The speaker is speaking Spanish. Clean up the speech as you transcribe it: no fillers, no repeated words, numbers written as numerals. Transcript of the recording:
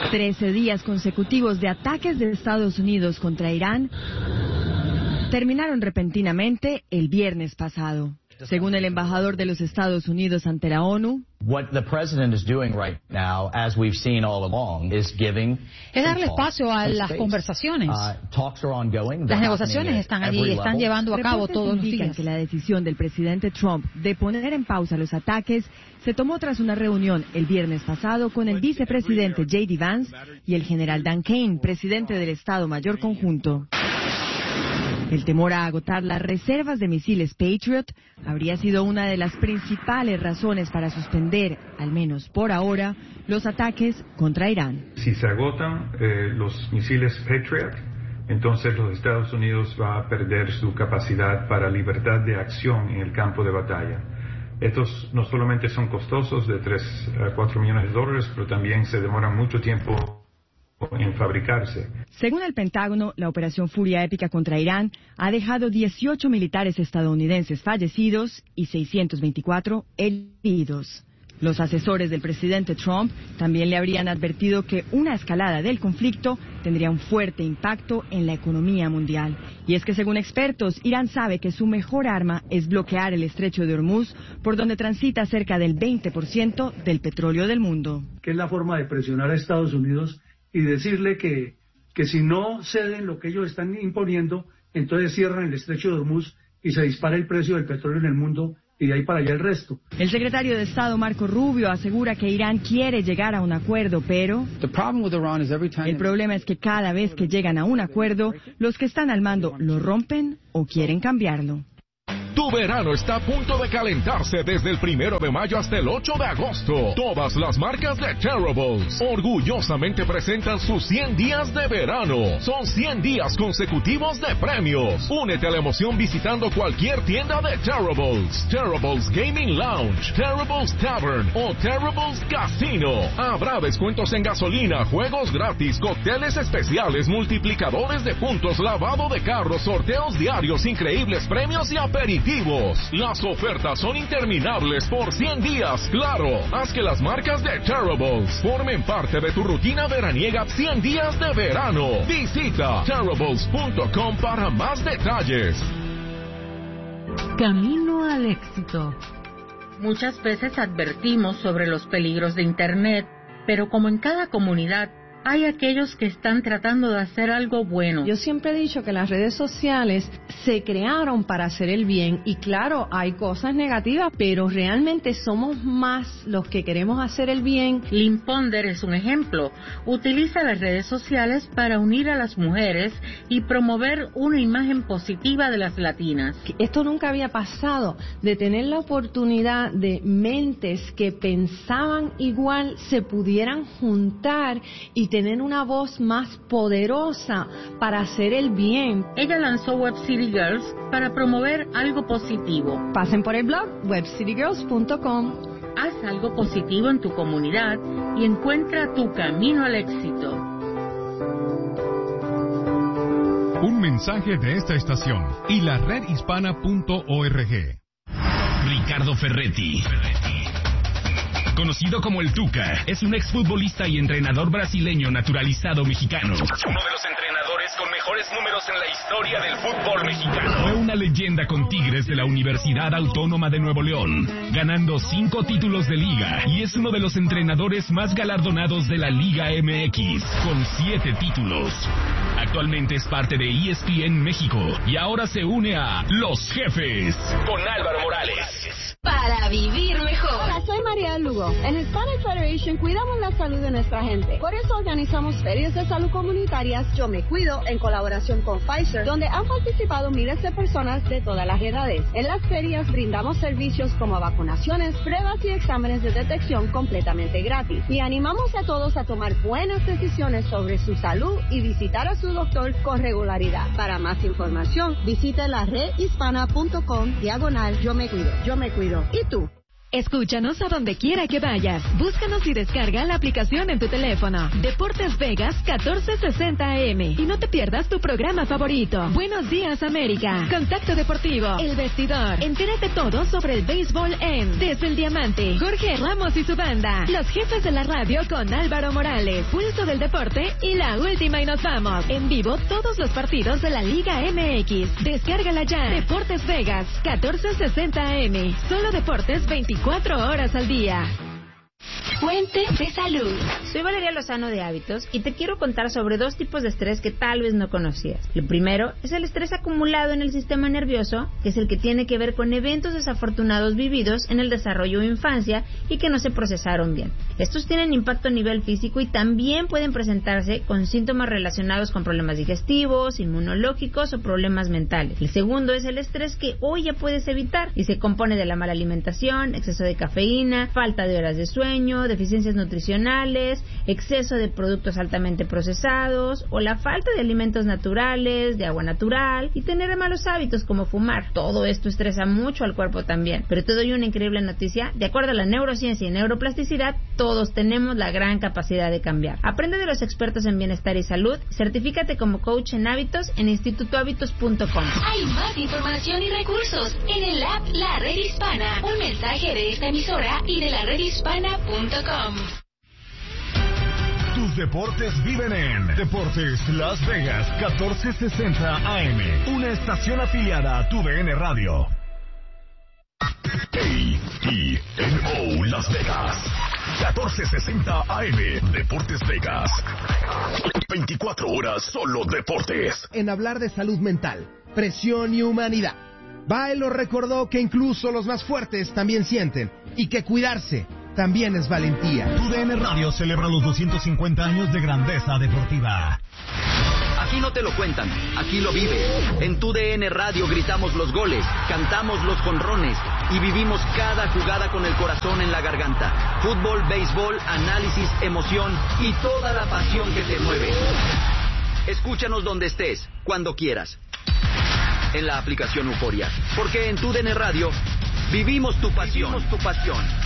13 días consecutivos de ataques de Estados Unidos contra Irán terminaron repentinamente el viernes pasado. Según el embajador de los Estados Unidos ante la ONU, es darle espacio a las conversaciones. Las negociaciones están allí, están llevando a cabo todos los días. Que la decisión del presidente Trump de poner en pausa los ataques se tomó tras una reunión el viernes pasado con el vicepresidente J.D. Vance y el general Dan Kane, presidente del Estado Mayor Conjunto. El temor a agotar las reservas de misiles Patriot habría sido una de las principales razones para suspender, al menos por ahora, los ataques contra Irán. Si se agotan los misiles Patriot, entonces los Estados Unidos va a perder su capacidad para libertad de acción en el campo de batalla. Estos no solamente son costosos, de 3 a 4 millones de dólares, pero también se demoran mucho tiempo en fabricarse. Según el Pentágono, la operación Furia Épica contra Irán ha dejado 18 militares estadounidenses fallecidos y 624 heridos. Los asesores del presidente Trump también le habrían advertido que una escalada del conflicto tendría un fuerte impacto en la economía mundial. Y es que según expertos, Irán sabe que su mejor arma es bloquear el estrecho de Hormuz, por donde transita cerca del 20% del petróleo del mundo. Que es la forma de presionar a Estados Unidos y decirle que si no ceden lo que ellos están imponiendo, entonces cierran el estrecho de Hormuz y se dispara el precio del petróleo en el mundo y de ahí para allá el resto. El secretario de Estado Marco Rubio asegura que Irán quiere llegar a un acuerdo, pero el problema es que cada vez que llegan a un acuerdo, los que están al mando lo rompen o quieren cambiarlo. Tu verano está a punto de calentarse desde el 1 de mayo hasta el 8 de agosto. Todas las marcas de Terribles orgullosamente presentan sus 100 días de verano. Son 100 días consecutivos de premios. Únete a la emoción visitando cualquier tienda de Terribles. Terribles Gaming Lounge, Terribles Tavern o Terribles Casino. Habrá descuentos en gasolina, juegos gratis, cócteles especiales, multiplicadores de puntos, lavado de carros, sorteos diarios, increíbles premios y aperitivos. Las ofertas son interminables por 100 días. Claro, haz que las marcas de Terribles formen parte de tu rutina veraniega 100 días de verano. Visita Terribles.com para más detalles. Camino al éxito. Muchas veces advertimos sobre los peligros de Internet, pero como en cada comunidad, hay aquellos que están tratando de hacer algo bueno. Yo siempre he dicho que las redes sociales se crearon para hacer el bien y claro, hay cosas negativas, pero realmente somos más los que queremos hacer el bien. Lynn Ponder es un ejemplo. Utiliza las redes sociales para unir a las mujeres y promover una imagen positiva de las latinas. Esto nunca había pasado, de tener la oportunidad de mentes que pensaban igual se pudieran juntar y tener una voz más poderosa para hacer el bien. Ella lanzó Web City Girls para promover algo positivo. Pasen por el blog webcitygirls.com. Haz algo positivo en tu comunidad y encuentra tu camino al éxito. Un mensaje de esta estación y la redhispana.org. Ricardo Ferretti, conocido como el Tuca, es un exfutbolista y entrenador brasileño naturalizado mexicano. Uno de los entrenadores con mejores números en la historia del fútbol mexicano. Fue una leyenda con Tigres de la Universidad Autónoma de Nuevo León, ganando 5 títulos de liga, y es uno de los entrenadores más galardonados de la Liga MX, con 7 títulos. Actualmente es parte de ESPN México y ahora se une a Los Jefes con Álvaro Morales. Para vivir mejor. Hola, soy María Lugo. En Hispanic Federation cuidamos la salud de nuestra gente. Por eso organizamos ferias de salud comunitarias Yo Me Cuido en colaboración con Pfizer, donde han participado miles de personas de todas las edades. En las ferias brindamos servicios como vacunaciones, pruebas y exámenes de detección completamente gratis. Y animamos a todos a tomar buenas decisiones sobre su salud y visitar a su doctor con regularidad. Para más información, visite la redhispana.com/Yo Me Cuido. Yo Me Cuido. ¿Y tú? Escúchanos a donde quiera que vayas. Búscanos y descarga la aplicación en tu teléfono. Deportes Vegas 1460 AM. Y no te pierdas tu programa favorito. Buenos días, América. Contacto Deportivo. El Vestidor. Entérate todo sobre el béisbol en Desde el Diamante. Jorge Ramos y su banda. Los jefes de la radio con Álvaro Morales. Pulso del deporte y la última y nos vamos. En vivo todos los partidos de la Liga MX. Descárgala ya. Deportes Vegas 1460 AM. Solo deportes 24 horas al día. Fuente de salud. Soy Valeria Lozano de Hábitos y te quiero contar sobre 2 tipos de estrés que tal vez no conocías. Lo primero es el estrés acumulado en el sistema nervioso, que es el que tiene que ver con eventos desafortunados vividos en el desarrollo o infancia y que no se procesaron bien. Estos tienen impacto a nivel físico y también pueden presentarse con síntomas relacionados con problemas digestivos, inmunológicos o problemas mentales. El segundo es el estrés que hoy ya puedes evitar y se compone de la mala alimentación, exceso de cafeína, falta de horas de sueño, deficiencias nutricionales, exceso de productos altamente procesados o la falta de alimentos naturales, de agua natural y tener malos hábitos como fumar. Todo esto estresa mucho al cuerpo también. Pero te doy una increíble noticia. De acuerdo a la neurociencia y neuroplasticidad, todos tenemos la gran capacidad de cambiar. Aprende de los expertos en bienestar y salud. Certifícate como coach en hábitos en institutohábitos.com. Hay más información y recursos en el app La Red Hispana. Un mensaje de esta emisora y de la redhispana.com. Tus deportes viven en Deportes Las Vegas 1460 AM, una estación afiliada a TUDN Radio. KTNO Las Vegas 1460 AM, Deportes Vegas. 24 horas solo deportes. En hablar de salud mental, presión y humanidad, Bae lo recordó que incluso los más fuertes también sienten y que cuidarse también es valentía. TUDN Radio celebra los 250 años de grandeza deportiva. Aquí no te lo cuentan, aquí lo vives. En TUDN Radio gritamos los goles, cantamos los jonrones y vivimos cada jugada con el corazón en la garganta. Fútbol, béisbol, análisis, emoción y toda la pasión que te mueve. Escúchanos donde estés, cuando quieras. En la aplicación Euforia, porque en TUDN Radio vivimos tu pasión.